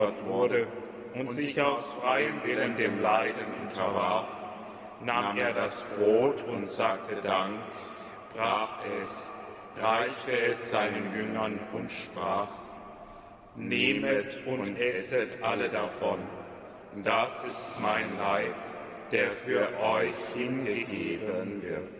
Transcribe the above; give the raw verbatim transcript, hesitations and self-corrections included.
wurde und sich aus freiem Willen dem Leiden unterwarf, nahm er das Brot und sagte Dank, brach es, reichte es seinen Jüngern und sprach: Nehmet und esset alle davon, das ist mein Leib, der für euch hingegeben wird.